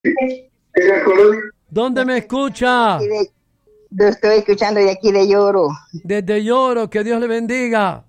¿Dónde me escucha? Lo estoy escuchando de aquí de Lloro. Desde Lloro, que Dios le bendiga.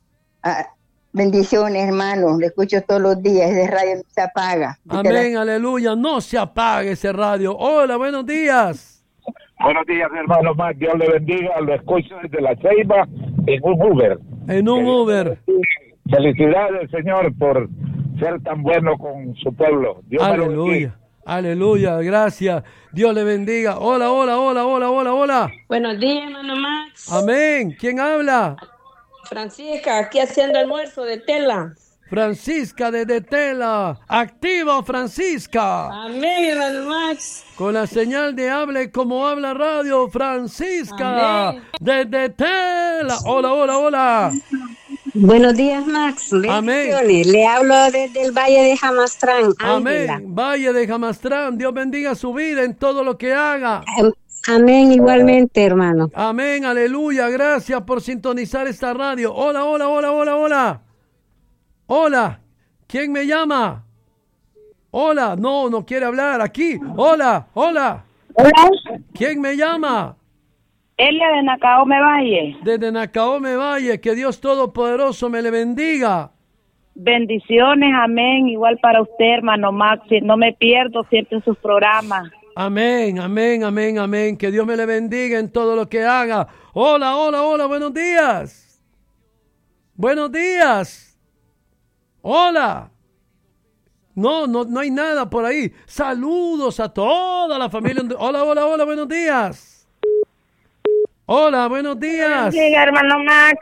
Bendiciones, hermano. Le escucho todos los días. Ese radio no se apaga. Amén, aleluya. No se apague ese radio. Hola, buenos días. Buenos días, hermano Mac. Dios le bendiga. Lo escucho desde La Ceiba en un Uber. En un Uber. Felicidades, Señor, por ser tan bueno con su pueblo. Dios aleluya. Aleluya, gracias. Dios le bendiga. Hola, hola, hola, hola, hola, hola. Buenos días, hermano Max. Amén. ¿Quién habla? Francisca, aquí haciendo almuerzo de Tela. Francisca desde Tela. Activo, Francisca. Amén, hermano Max. Con la señal de hable como habla radio, Francisca. Amén. Desde Tela. Hola, hola, hola. Buenos días, Max. Amén. Le hablo desde el Valle de Jamastrán. Amén. Ángela. Valle de Jamastrán. Dios bendiga su vida en todo lo que haga. Amén, igualmente, hermano. Amén, aleluya. Gracias por sintonizar esta radio. Hola, hola, hola, hola, hola. Hola. ¿Quién me llama? Hola. No quiere hablar. Aquí. Hola, hola. Hola. ¿Quién me llama? Elia de Nacaome Valle. Desde Nacaome Valle, que Dios Todopoderoso me le bendiga. Bendiciones, amén. Igual para usted, hermano Maxi. No me pierdo siempre en sus programas. Amén, amén, amén, amén. Que Dios me le bendiga en todo lo que haga. Hola, hola, hola, buenos días. Buenos días. Hola. No hay nada por ahí. Saludos a toda la familia. Hola, hola, hola, buenos días. Hola, buenos días. Bendiga, hermano Max.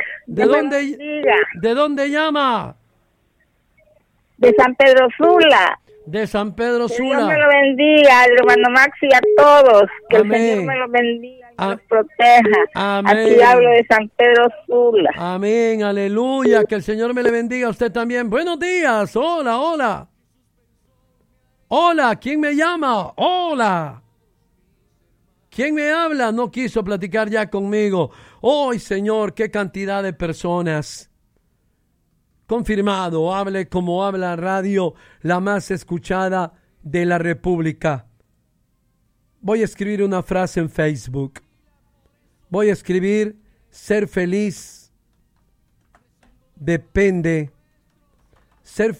¿De dónde llama? De San Pedro Sula. De San Pedro Sula. Que Dios me lo bendiga, hermano Max, y a todos. Que Amén. el Señor me lo bendiga y los proteja. Amén. Aquí hablo de San Pedro Sula. Amén, aleluya. Que el Señor me le bendiga a usted también. Buenos días. Hola, hola. Hola, ¿quién me llama? Hola. ¿Quién me habla? No quiso platicar ya conmigo. ¡Ay, Señor, qué cantidad de personas! Confirmado, hable como habla radio, la más escuchada de la República. Voy a escribir una frase en Facebook. Voy a escribir, ser feliz depende, ser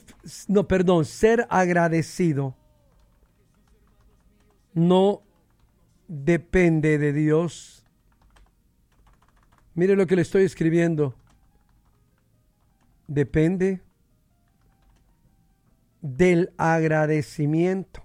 agradecido no depende de Dios. Mire lo que le estoy escribiendo. Depende del agradecimiento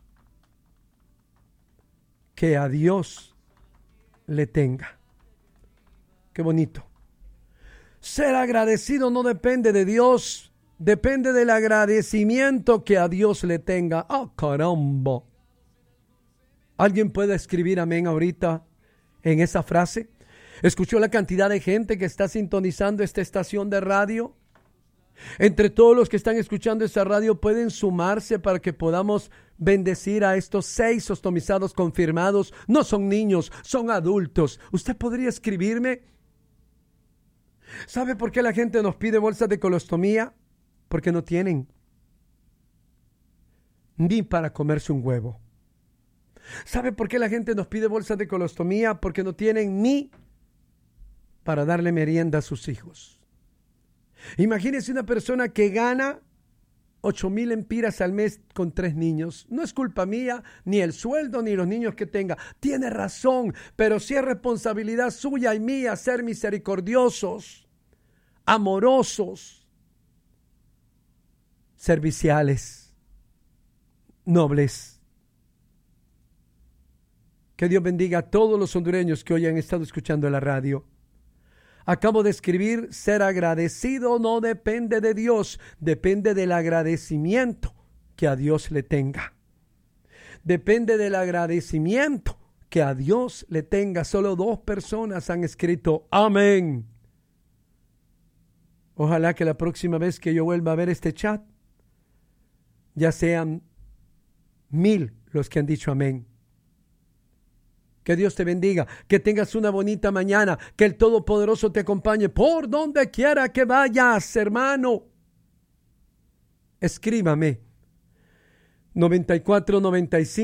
que a Dios le tenga. Qué bonito. Ser agradecido no depende de Dios, depende del agradecimiento que a Dios le tenga. ¡Ah, caramba! ¿Alguien puede escribir amén ahorita en esa frase? ¿Escuchó la cantidad de gente que está sintonizando esta estación de radio? Entre todos los que están escuchando esta radio, pueden sumarse para que podamos bendecir a estos 6 ostomizados confirmados. No son niños, son adultos. ¿Usted podría escribirme? ¿Sabe por qué la gente nos pide bolsas de colostomía? Porque no tienen ni para comerse un huevo. ¿Sabe por qué la gente nos pide bolsas de colostomía? Porque no tienen ni para darle merienda a sus hijos. Imagínese una persona que gana 8,000 empiras al mes con 3 niños. No es culpa mía, ni el sueldo, ni los niños que tenga. Tiene razón, pero sí es responsabilidad suya y mía ser misericordiosos, amorosos, serviciales, nobles. Que Dios bendiga a todos los hondureños que hoy han estado escuchando la radio. Acabo de escribir, ser agradecido no depende de Dios, depende del agradecimiento que a Dios le tenga. Depende del agradecimiento que a Dios le tenga. Solo 2 personas han escrito amén. Ojalá que la próxima vez que yo vuelva a ver este chat, ya sean 1000 los que han dicho amén. Que Dios te bendiga, que tengas una bonita mañana, que el Todopoderoso te acompañe por donde quiera que vayas, hermano. Escríbame. 9495